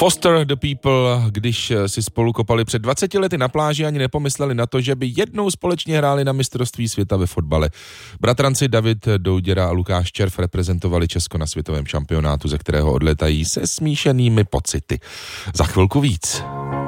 Foster the People, když si spolu kopali před 20 lety na pláži, ani nepomysleli na to, že by jednou společně hráli na mistrovství světa ve fotbale. Bratranci David Douděra a Lukáš Červ reprezentovali Česko na světovém šampionátu, ze kterého odletají se smíšenými pocity. Za chvilku víc.